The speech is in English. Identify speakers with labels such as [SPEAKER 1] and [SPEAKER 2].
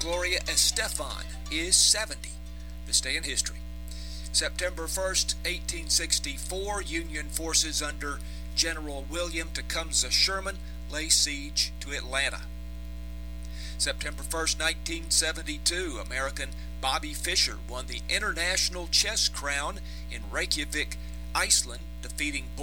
[SPEAKER 1] Gloria Estefan is 70. This day in history. September 1st, 1864, Union forces under General William Tecumseh Sherman lay siege to Atlanta. September 1st, 1972, American Bobby Fischer won the International Chess Crown in Reykjavik, Iceland, defeating